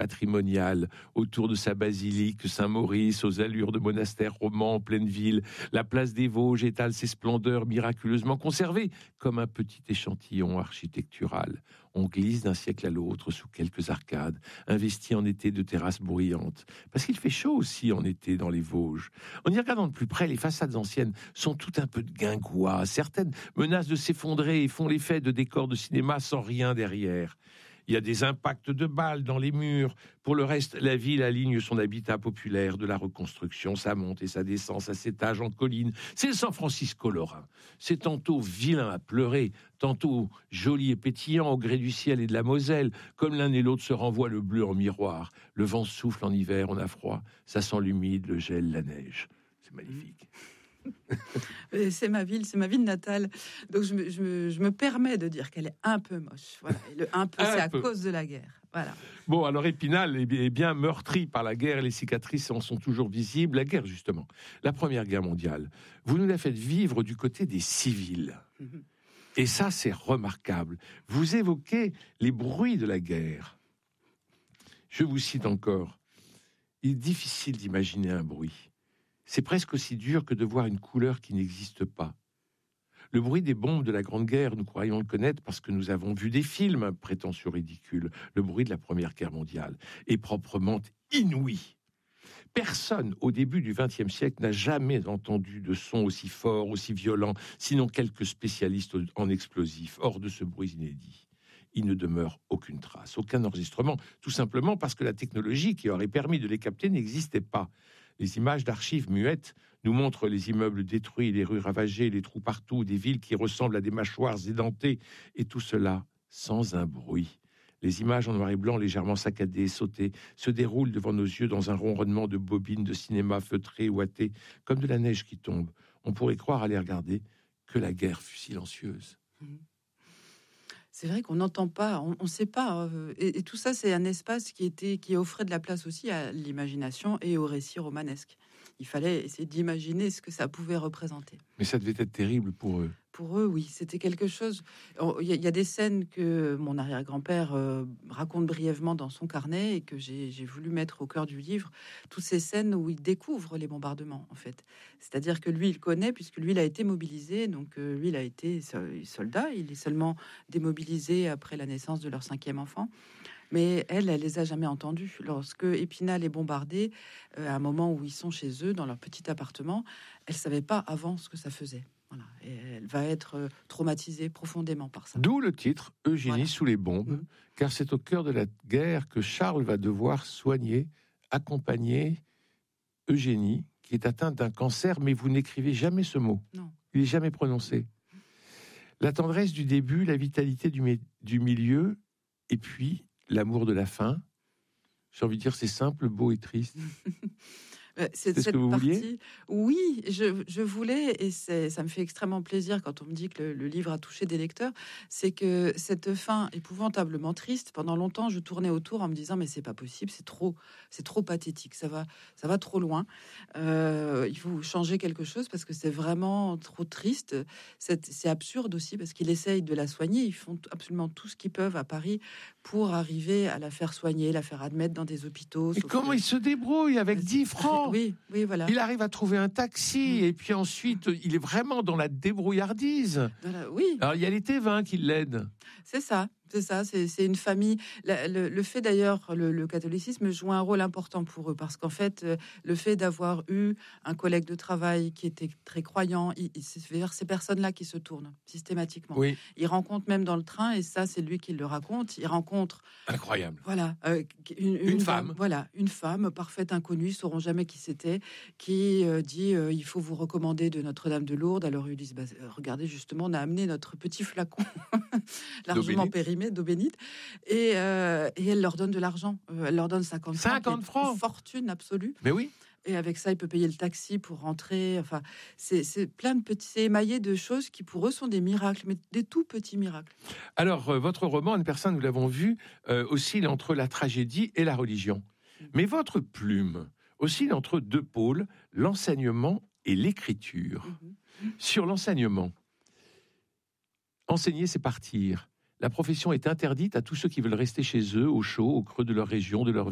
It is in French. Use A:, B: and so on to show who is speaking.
A: patrimoniale autour de sa basilique Saint-Maurice, aux allures de monastère roman en pleine ville. La place des Vosges étale ses splendeurs miraculeusement conservées, comme un petit échantillon architectural. On glisse d'un siècle à l'autre sous quelques arcades, investies en été de terrasses bruyantes. Parce qu'il fait chaud aussi en été dans les Vosges. En y regardant de plus près, les façades anciennes sont tout un peu de guingois. Certaines menacent de s'effondrer et font l'effet de décors de cinéma sans rien derrière. Il y a des impacts de balles dans les murs. Pour le reste, la ville aligne son habitat populaire de la reconstruction. Ça monte et ça descend, ça s'étage en colline. C'est le San Francisco lorrain. C'est tantôt vilain à pleurer, tantôt joli et pétillant au gré du ciel et de la Moselle. Comme l'un et l'autre se renvoient le bleu en miroir. Le vent souffle en hiver, on a froid. Ça sent l'humide, le gel, la neige. C'est magnifique.
B: C'est ma ville natale. Donc je me permets de dire qu'elle est un peu moche. Voilà. Et le un peu, c'est à cause de la guerre. Voilà.
A: Bon, alors Épinal est bien meurtri par la guerre et les cicatrices en sont toujours visibles. La guerre, justement, la Première Guerre mondiale, vous nous la faites vivre du côté des civils. Et ça, c'est remarquable. Vous évoquez les bruits de la guerre. Je vous cite encore. Il est difficile d'imaginer un bruit. C'est presque aussi dur que de voir une couleur qui n'existe pas. Le bruit des bombes de la Grande Guerre, nous croyons le connaître parce que nous avons vu des films, prétentieux ridicules. Le bruit de la Première Guerre mondiale est proprement inouï. Personne, au début du XXe siècle, n'a jamais entendu de son aussi fort, aussi violent, sinon quelques spécialistes en explosifs. Hors de ce bruit inédit, il ne demeure aucune trace, aucun enregistrement, tout simplement parce que la technologie qui aurait permis de les capter n'existait pas. Les images d'archives muettes nous montrent les immeubles détruits, les rues ravagées, les trous partout, des villes qui ressemblent à des mâchoires édentées, et tout cela sans un bruit. Les images en noir et blanc, légèrement saccadées, sautées, se déroulent devant nos yeux dans un ronronnement de bobines de cinéma feutrées, ouatées, comme de la neige qui tombe. On pourrait croire à les regarder que la guerre fut silencieuse.
B: C'est vrai qu'on n'entend pas, on ne sait pas. Et tout ça, c'est un espace qui offrait de la place aussi à l'imagination et au récit romanesque. Il fallait essayer d'imaginer ce que ça pouvait représenter.
A: Mais ça devait être terrible pour eux.
B: Pour eux, oui, c'était quelque chose. Il y a des scènes que mon arrière-grand-père raconte brièvement dans son carnet et que j'ai voulu mettre au cœur du livre. Toutes ces scènes où il découvre les bombardements, en fait. C'est-à-dire que lui, il connaît, puisque lui, il a été mobilisé. Donc, lui, il a été soldat. Il est seulement démobilisé après la naissance de leur 5e enfant. Mais elle les a jamais entendus. Lorsque Épinal est bombardé, à un moment où ils sont chez eux, dans leur petit appartement, elle savait pas avant ce que ça faisait. Voilà. Et elle va être traumatisée profondément par ça.
A: D'où le titre « Eugénie sous les bombes », car c'est au cœur de la guerre que Charles va devoir soigner, accompagner Eugénie, qui est atteinte d'un cancer, mais vous n'écrivez jamais ce mot.
B: Non.
A: Il n'est jamais prononcé. La tendresse du début, la vitalité du milieu, et puis l'amour de la fin. J'ai envie de dire, c'est simple, beau et triste.
B: C'est
A: ce
B: cette
A: que vous
B: partie.
A: vouliez ?
B: Oui, je voulais, et ça me fait extrêmement plaisir quand on me dit que le livre a touché des lecteurs, c'est que cette fin épouvantablement triste, pendant longtemps, je tournais autour en me disant mais c'est pas possible, c'est trop pathétique, ça va trop loin. Il faut changer quelque chose parce que c'est vraiment trop triste. C'est absurde aussi parce qu'ils essayent de la soigner, ils font absolument tout ce qu'ils peuvent à Paris pour arriver à la faire soigner, la faire admettre dans des hôpitaux.
A: Et comment il se débrouille avec 10 francs ?
B: Oui, voilà.
A: Il arrive à trouver un taxi, et puis ensuite, il est vraiment dans la débrouillardise.
B: Oui.
A: Alors, il y a les Thévins qui l'aident.
B: C'est ça. C'est une famille. Le fait d'ailleurs, le catholicisme joue un rôle important pour eux parce qu'en fait, le fait d'avoir eu un collègue de travail qui était très croyant, c'est vers ces personnes-là qui se tournent systématiquement.
A: Oui.
B: Il rencontre même dans le train, et ça, c'est lui qui le raconte. Il rencontre.
A: Incroyable.
B: Voilà, une femme. Voilà, une femme parfaite inconnue, ils sauront jamais qui c'était, qui dit il faut vous recommander de Notre-Dame de Lourdes. Alors ils disent regardez, justement, on a amené notre petit flacon largement périmé d'eau bénite, et elle leur donne de l'argent. Elle leur donne 50 francs. Une fortune absolue.
A: Mais oui.
B: Et avec ça, il peut payer le taxi pour rentrer. Enfin, c'est plein de petits, c'est émaillé de choses qui pour eux sont des miracles, mais des tout petits miracles.
A: Alors, votre roman, Anne Persin, nous l'avons vu, oscille entre la tragédie et la religion. Mais votre plume oscille entre deux pôles, l'enseignement et l'écriture. Sur l'enseignement, enseigner, c'est partir. La profession est interdite à tous ceux qui veulent rester chez eux, au chaud, au creux de leur région, de leur